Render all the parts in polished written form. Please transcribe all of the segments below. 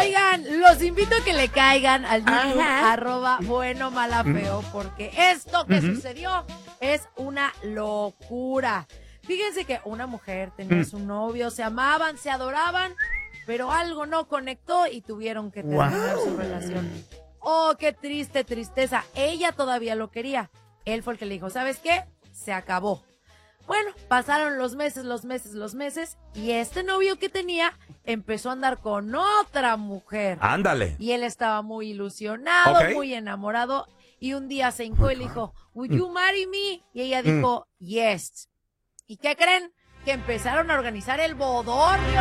Oigan, los invito a que le caigan al YouTube, @buenomalafeo, porque esto que sucedió es una locura. Fíjense que una mujer tenía su novio, se amaban, se adoraban, pero algo no conectó y tuvieron que terminar su relación. Oh, qué tristeza. Ella todavía lo quería. Él fue el que le dijo, ¿sabes qué? Se acabó. Bueno, pasaron los meses, y este novio que tenía empezó a andar con otra mujer. Ándale. Y él estaba muy ilusionado, muy enamorado, y un día se hincó y le dijo, ¿Would you marry me? Y ella dijo, yes. ¿Y qué creen? Que empezaron a organizar el bodorrio.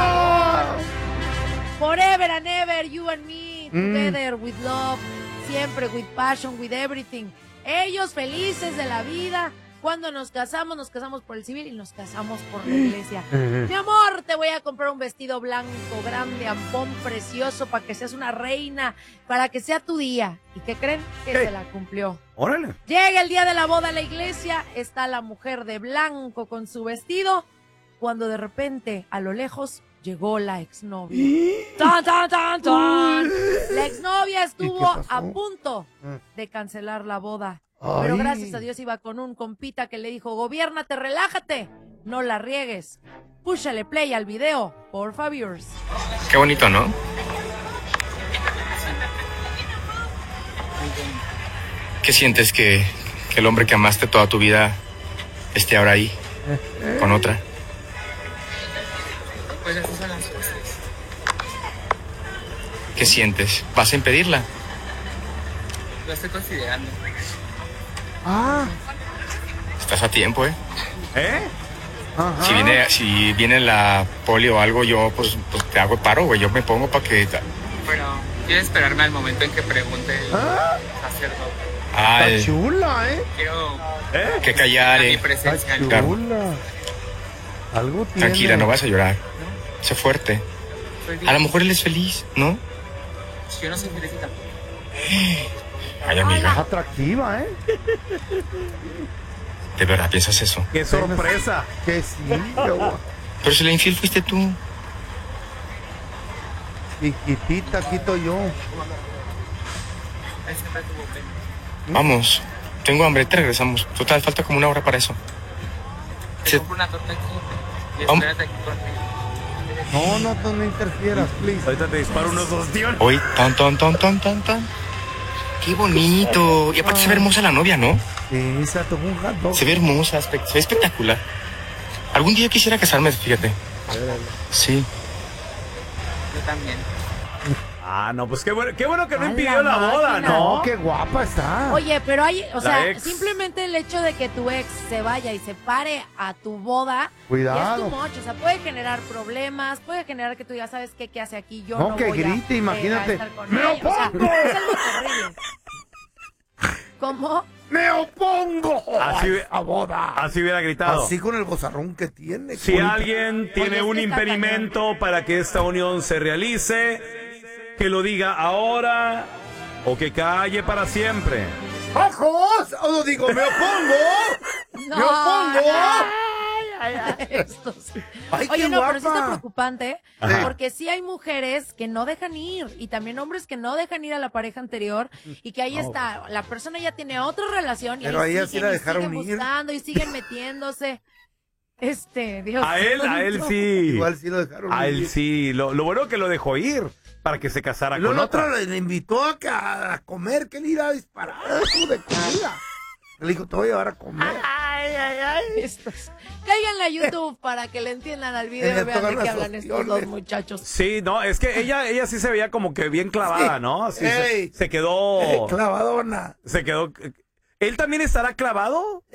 Forever and ever, you and me, together with love, siempre with passion, with everything. Ellos felices de la vida. Cuando nos casamos por el civil y nos casamos por la iglesia. Mi amor, te voy a comprar un vestido blanco, grande, ampón, precioso, para que seas una reina, para que sea tu día. ¿Y qué creen? Que se la cumplió. Órale. Llega el día de la boda a la iglesia, está la mujer de blanco con su vestido, cuando de repente, a lo lejos, llegó la exnovia. ¡Tan, tan, tan, tan! La exnovia estuvo a punto de cancelar la boda. Pero gracias a Dios iba con un compita que le dijo, gobiérnate, relájate, no la riegues. Púchale play al video, por favor. Qué bonito, ¿no? ¿Qué sientes que el hombre que amaste toda tu vida esté ahora ahí, con otra? Pues así son las cosas. ¿Qué sientes? ¿Vas a impedirla? Lo estoy considerando. Estás a tiempo, ¿eh? Ajá. Si viene la poli o algo, yo pues te hago paro, güey. Yo me pongo para que... Pero quiero esperarme al momento en que pregunte el sacerdote. Está chula, Quiero que callar, mi presencia. Está chula. Algo tiene. Tranquila, no vas a llorar. Sé fuerte. A lo mejor él es feliz, ¿no? Yo no soy feliz tampoco. Ay, amiga. Atractiva, ¿De verdad piensas eso? ¡Qué sorpresa! Que sí, Pero si la infiel fuiste tú. Chiquitita, quito yo. Ahí siempre tuvo pena. Vamos, tengo hambre, te regresamos. Total, falta como una hora para eso. Te compro una torta aquí y espérate aquí conmigo. No interfieras, please. Ahorita te disparo unos dos, tío. Hoy, tan. Qué bonito. Y aparte se ve hermosa la novia, ¿no? Sí, se tomó un hot dog. Se ve hermosa, se ve espectacular. Algún día quisiera casarme, fíjate. Sí. Yo también. No, pues qué bueno que no impidió la boda, ¿no? Qué guapa está. Oye, pero simplemente el hecho de que tu ex se vaya y se pare a tu boda, cuidado. Ya es too much, o sea, puede generar problemas, puede generar que tú ya sabes qué hace aquí, yo no que voy grite, a imagínate. estar con ¡Me ella. opongo! O sea, es algo terrible. ¿Cómo? ¡Me opongo! Así, a boda. Así hubiera gritado. Así con el gozarrón que tiene. Si alguien tiene un impedimento para que esta unión se realice, que lo diga ahora o que calle para siempre. ¡Bajos! O digo, me opongo. No, ¡Me opongo! Oye, no, pero sí está preocupante, porque sí hay mujeres que no dejan ir y también hombres que no dejan ir a la pareja anterior y que ahí está, la persona ya tiene otra relación y pero ahí sí la dejaron siguen ir. buscando y siguen metiéndose. Dios. A él sí. Igual sí lo dejaron ir. A él sí. Lo bueno que lo dejó ir para que se casara con otra. Le invitó a comer, que le iba a disparar de comida. Le dijo, te voy a llevar a comer. Cáiganle a YouTube para que le entiendan al video y vean de qué hablan estos dos muchachos. Sí, no, es que ella sí se veía como que bien clavada, ¿no? Así se quedó... clavadona. Se quedó... ¿Él también estará clavado?